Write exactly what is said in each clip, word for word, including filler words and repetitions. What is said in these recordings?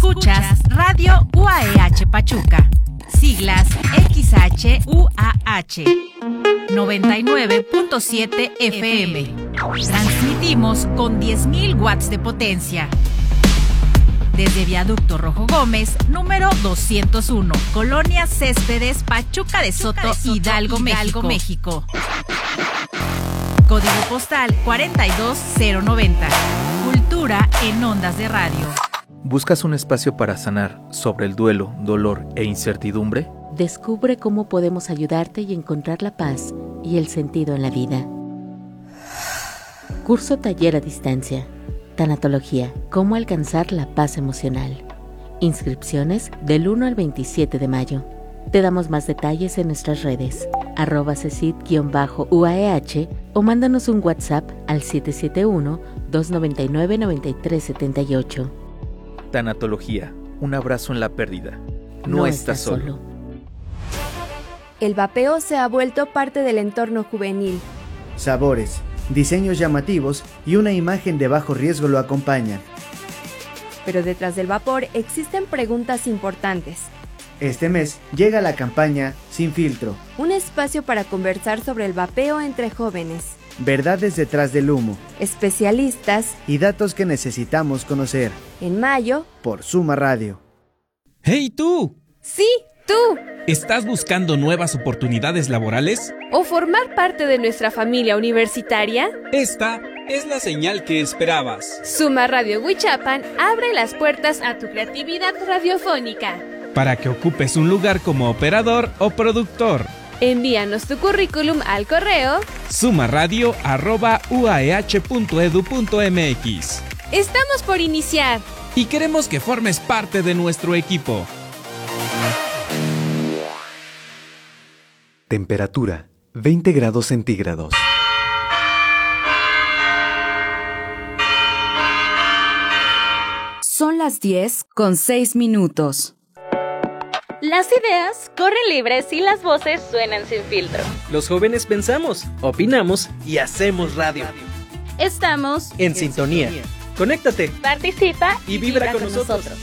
Escuchas Radio U A E H Pachuca, siglas X H U A H, noventa y nueve punto siete F M. Transmitimos con diez mil watts de potencia. Desde Viaducto Rojo Gómez, número doscientos uno, Colonia Céspedes, Pachuca de Soto, Pachuca de Soto Hidalgo, Hidalgo, México. México. Código postal cuarenta y dos cero noventa. Cultura en ondas de radio. ¿Buscas un espacio para sanar sobre el duelo, dolor e incertidumbre? Descubre cómo podemos ayudarte y encontrar la paz y el sentido en la vida. Curso taller a distancia. Tanatología. Cómo alcanzar la paz emocional. Inscripciones del uno al veintisiete de mayo. Te damos más detalles en nuestras redes, arroba cesid-U A E H o mándanos un WhatsApp al siete siete uno, dos nueve nueve, nueve tres siete ocho. Tanatología. Un abrazo en la pérdida. No, no estás solo. solo. El vapeo se ha vuelto parte del entorno juvenil. Sabores, diseños llamativos y una imagen de bajo riesgo lo acompañan. Pero detrás del vapor existen preguntas importantes. Este mes llega la campaña Sin Filtro. Un espacio para conversar sobre el vapeo entre jóvenes. Verdades detrás del humo. Especialistas. Y datos que necesitamos conocer. En mayo. Por Suma Radio. ¡Hey tú! ¡Sí, tú! ¿Estás buscando nuevas oportunidades laborales? ¿O formar parte de nuestra familia universitaria? Esta es la señal que esperabas. Suma Radio Huichapan abre las puertas a tu creatividad radiofónica. Para que ocupes un lugar como operador o productor. Envíanos tu currículum al correo sumaradio arroba u a e h punto e d u punto m x. Estamos por iniciar y queremos que formes parte de nuestro equipo. Temperatura veinte grados centígrados. Son las diez con seis minutos. Las ideas corren libres y las voces suenan sin filtro. Los jóvenes pensamos, opinamos y hacemos radio. Estamos en, en sintonía. sintonía. Conéctate, participa y, y vibra, vibra con, con nosotros. nosotros.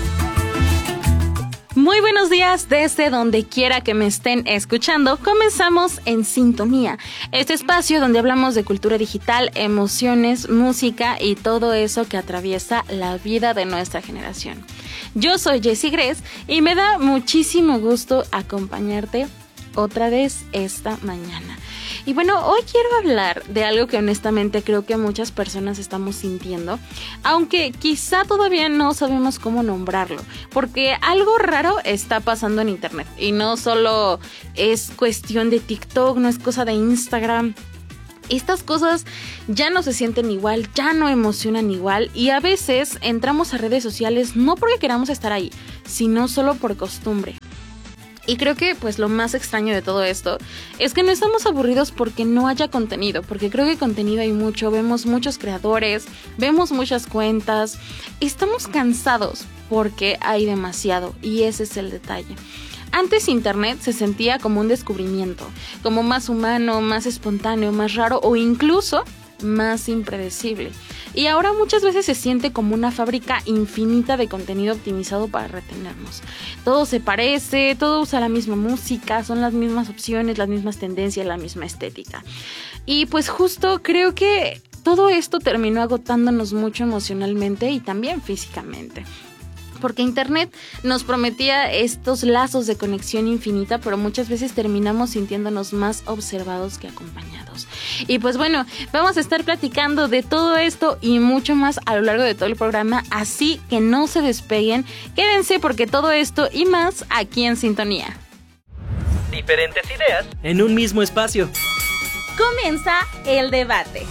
Muy buenos días desde donde quiera que me estén escuchando. Comenzamos en Sintonía, este espacio donde hablamos de cultura digital, emociones, música y todo eso que atraviesa la vida de nuestra generación. Yo soy Jessie Gress y me da muchísimo gusto acompañarte otra vez esta mañana. Y bueno, hoy quiero hablar de algo que honestamente creo que muchas personas estamos sintiendo, aunque quizá todavía no sabemos cómo nombrarlo, porque algo raro está pasando en internet y no solo es cuestión de TikTok, no es cosa de Instagram. Estas cosas ya no se sienten igual, ya no emocionan igual y a veces entramos a redes sociales no porque queramos estar ahí, sino solo por costumbre. Y creo que pues lo más extraño de todo esto es que no estamos aburridos porque no haya contenido, porque creo que contenido hay mucho, vemos muchos creadores, vemos muchas cuentas, estamos cansados porque hay demasiado y ese es el detalle. Antes internet se sentía como un descubrimiento, como más humano, más espontáneo, más raro o incluso más impredecible. Y ahora muchas veces se siente como una fábrica infinita de contenido optimizado para retenernos. Todo se parece, todo usa la misma música, son las mismas opciones, las mismas tendencias, la misma estética. Y pues justo creo que todo esto terminó agotándonos mucho emocionalmente y también físicamente. Porque internet nos prometía estos lazos de conexión infinita, pero muchas veces terminamos sintiéndonos más observados que acompañados. Y pues bueno, vamos a estar platicando de todo esto y mucho más a lo largo de todo el programa, así que no se despeguen, quédense porque todo esto y más aquí en Sintonía. Diferentes ideas en un mismo espacio. Comienza el debate.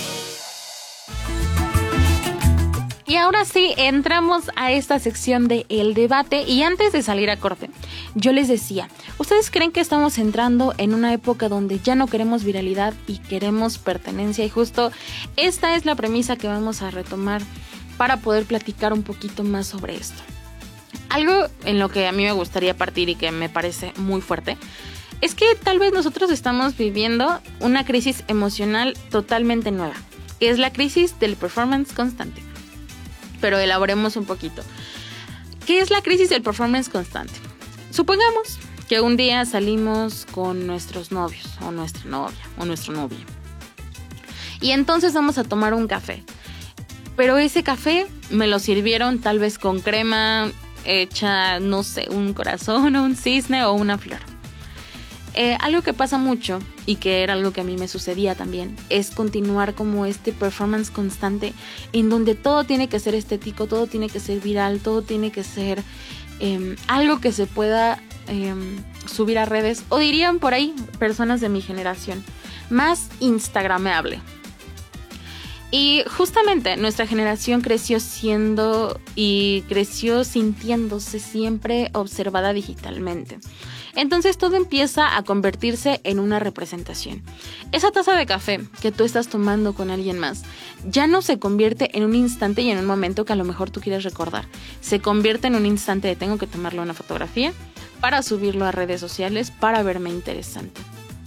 Y ahora sí, entramos a esta sección de El Debate y antes de salir a corte, yo les decía, ¿ustedes creen que estamos entrando en una época donde ya no queremos viralidad y queremos pertenencia? Y justo esta es la premisa que vamos a retomar para poder platicar un poquito más sobre esto. Algo en lo que a mí me gustaría partir y que me parece muy fuerte es que tal vez nosotros estamos viviendo una crisis emocional totalmente nueva, que es la crisis del performance constante. Pero elaboremos un poquito. ¿Qué es la crisis del performance constante? Supongamos que un día salimos con nuestros novios, o nuestra novia, o nuestro novio. Y entonces vamos a tomar un café. Pero ese café me lo sirvieron tal vez con crema hecha, no sé, un corazón o un cisne o una flor. Eh, algo que pasa mucho y que era algo que a mí me sucedía también es continuar como este performance constante en donde todo tiene que ser estético, todo tiene que ser viral, todo tiene que ser eh, algo que se pueda eh, subir a redes, o dirían por ahí personas de mi generación, más instagramable. Y justamente nuestra generación creció siendo y creció sintiéndose siempre observada digitalmente. Entonces todo empieza a convertirse en una representación. Esa taza de café que tú estás tomando con alguien más ya no se convierte en un instante y en un momento que a lo mejor tú quieres recordar. Se convierte en un instante de tengo que tomarle una fotografía para subirlo a redes sociales para verme interesante.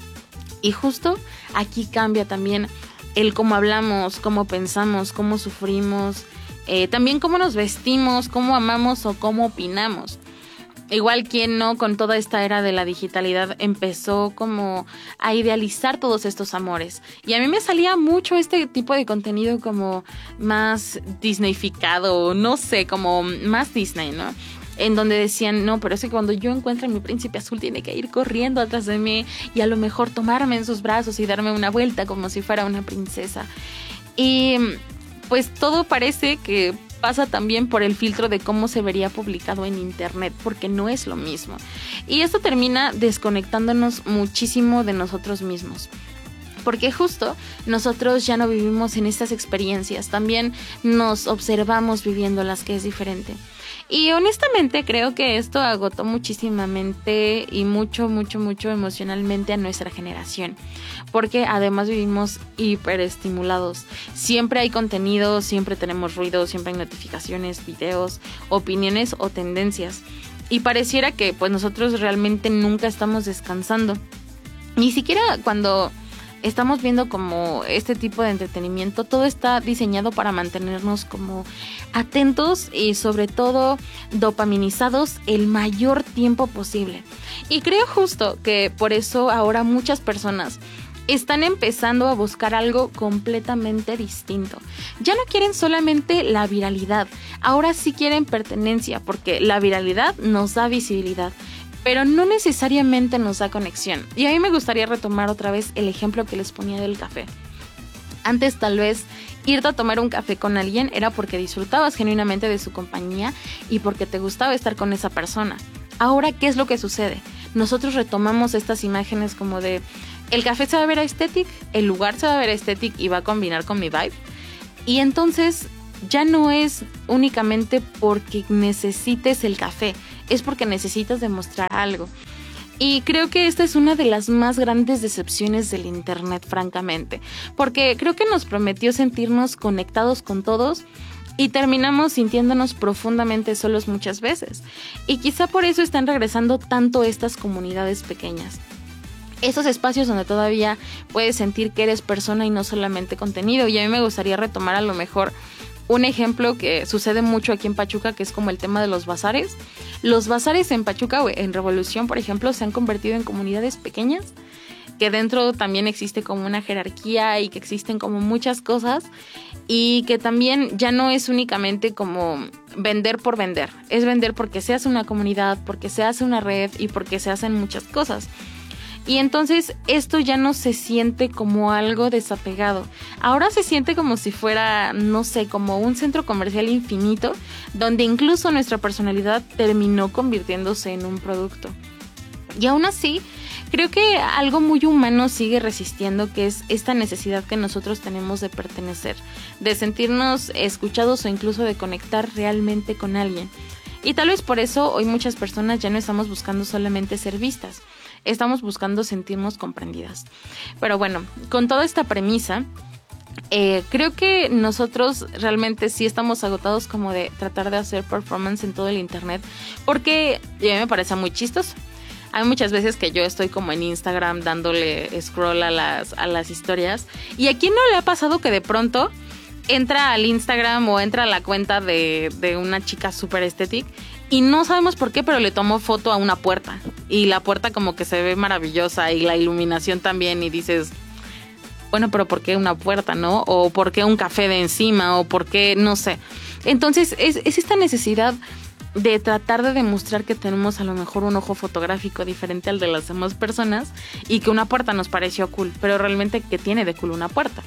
Y justo aquí cambia también el cómo hablamos, cómo pensamos, cómo sufrimos, eh, también cómo nos vestimos, cómo amamos o cómo opinamos. Igual quien no, con toda esta era de la digitalidad empezó como a idealizar todos estos amores. Y a mí me salía mucho este tipo de contenido como más disneyficado, no sé, como más Disney, ¿no? En donde decían, no, pero es que cuando yo encuentre a mi príncipe azul tiene que ir corriendo atrás de mí y a lo mejor tomarme en sus brazos y darme una vuelta como si fuera una princesa. Y pues todo parece que pasa también por el filtro de cómo se vería publicado en internet, porque no es lo mismo. Y esto termina desconectándonos muchísimo de nosotros mismos. Porque justo nosotros ya no vivimos en estas experiencias, también nos observamos viviéndolas, que es diferente. Y honestamente creo que esto agotó muchísimamente y mucho, mucho, mucho emocionalmente a nuestra generación. Porque además vivimos hiperestimulados. Siempre hay contenido, siempre tenemos ruido, siempre hay notificaciones, videos, opiniones o tendencias. Y pareciera que pues nosotros realmente nunca estamos descansando. Ni siquiera cuando estamos viendo como este tipo de entretenimiento, todo está diseñado para mantenernos como atentos y sobre todo dopaminizados el mayor tiempo posible. Y creo justo que por eso ahora muchas personas están empezando a buscar algo completamente distinto. Ya no quieren solamente la viralidad, ahora sí quieren pertenencia, porque la viralidad nos da visibilidad, pero no necesariamente nos da conexión. Y a mí me gustaría retomar otra vez el ejemplo que les ponía del café. Antes tal vez irte a tomar un café con alguien era porque disfrutabas genuinamente de su compañía y porque te gustaba estar con esa persona. Ahora, ¿qué es lo que sucede? Nosotros retomamos estas imágenes como de el café se va a ver aesthetic, el lugar se va a ver aesthetic y va a combinar con mi vibe. Y entonces ya no es únicamente porque necesites el café, es porque necesitas demostrar algo. Y creo que esta es una de las más grandes decepciones del internet, francamente, porque creo que nos prometió sentirnos conectados con todos y terminamos sintiéndonos profundamente solos muchas veces. Y quizá por eso están regresando tanto estas comunidades pequeñas. Esos espacios donde todavía puedes sentir que eres persona y no solamente contenido. Y a mí me gustaría retomar a lo mejor un ejemplo que sucede mucho aquí en Pachuca, que es como el tema de los bazares. Los bazares en Pachuca o en Revolución, por ejemplo, se han convertido en comunidades pequeñas, que dentro también existe como una jerarquía y que existen como muchas cosas y que también ya no es únicamente como vender por vender. Es vender porque se hace una comunidad, porque se hace una red y porque se hacen muchas cosas. Y entonces esto ya no se siente como algo desapegado. Ahora se siente como si fuera, no sé, como un centro comercial infinito, donde incluso nuestra personalidad terminó convirtiéndose en un producto. Y aún así, creo que algo muy humano sigue resistiendo, que es esta necesidad que nosotros tenemos de pertenecer, de sentirnos escuchados o incluso de conectar realmente con alguien. Y tal vez por eso hoy muchas personas ya no estamos buscando solamente ser vistas. Estamos buscando sentirnos comprendidas. Pero bueno, con toda esta premisa, eh, creo que nosotros realmente sí estamos agotados como de tratar de hacer performance en todo el internet, porque a mí me parece muy chistoso. Hay muchas veces que yo estoy como en Instagram dándole scroll a las, a las historias, y a quién no le ha pasado que de pronto entra al Instagram o entra a la cuenta de, de una chica super estética y no sabemos por qué, pero le tomó foto a una puerta y la puerta como que se ve maravillosa y la iluminación también y dices, bueno, pero ¿por qué una puerta, no? O ¿por qué un café de encima? O ¿por qué? No sé. Entonces es, es esta necesidad de tratar de demostrar que tenemos a lo mejor un ojo fotográfico diferente al de las demás personas y que una puerta nos pareció cool, pero realmente ¿qué tiene de cool una puerta?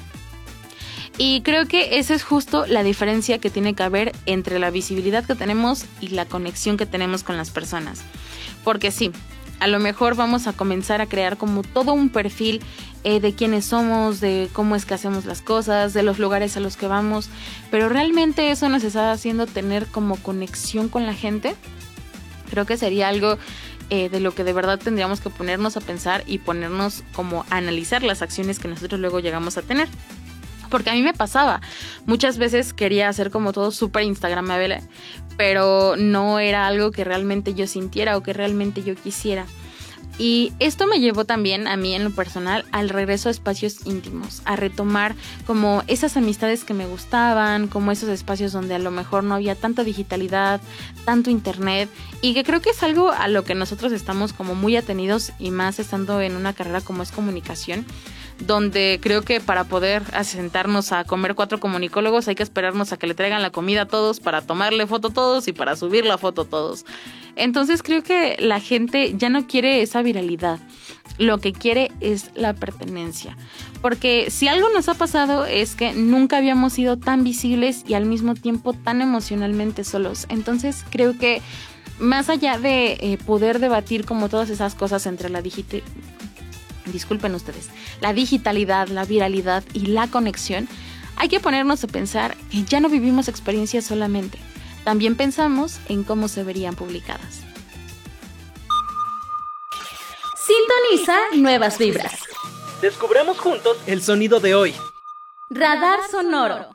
Y creo que esa es justo la diferencia que tiene que haber entre la visibilidad que tenemos y la conexión que tenemos con las personas. Porque sí, a lo mejor vamos a comenzar a crear como todo un perfil eh, de quiénes somos, de cómo es que hacemos las cosas, de los lugares a los que vamos, pero realmente eso nos está haciendo tener como conexión con la gente. Creo que sería algo eh, de lo que de verdad tendríamos que ponernos a pensar y ponernos como a analizar las acciones que nosotros luego llegamos a tener. Porque a mí me pasaba, muchas veces quería hacer como todo súper instagramable, pero no era algo que realmente yo sintiera o que realmente yo quisiera. Y esto me llevó también a mí en lo personal al regreso a espacios íntimos, a retomar como esas amistades que me gustaban, como esos espacios donde a lo mejor no había tanta digitalidad, tanto internet, y que creo que es algo a lo que nosotros estamos como muy atenidos y más estando en una carrera como es comunicación, donde creo que para poder asentarnos a comer cuatro comunicólogos hay que esperarnos a que le traigan la comida a todos para tomarle foto a todos y para subir la foto a todos. Entonces creo que la gente ya no quiere esa viralidad, lo que quiere es la pertenencia. Porque si algo nos ha pasado es que nunca habíamos sido tan visibles y al mismo tiempo tan emocionalmente solos. Entonces creo que más allá de eh, poder debatir como todas esas cosas entre la digital... disculpen ustedes, la digitalidad, la viralidad y la conexión, hay que ponernos a pensar que ya no vivimos experiencias solamente, también pensamos en cómo se verían publicadas. Sintoniza nuevas vibras. Descubramos juntos el sonido de hoy. Radar sonoro.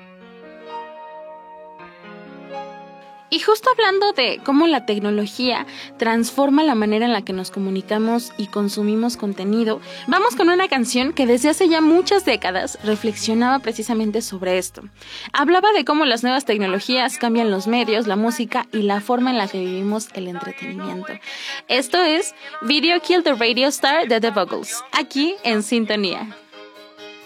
Y justo hablando de cómo la tecnología transforma la manera en la que nos comunicamos y consumimos contenido, vamos con una canción que desde hace ya muchas décadas reflexionaba precisamente sobre esto. Hablaba de cómo las nuevas tecnologías cambian los medios, la música y la forma en la que vivimos el entretenimiento. Esto es Video Killed the Radio Star de The Buggles, aquí en Sintonía.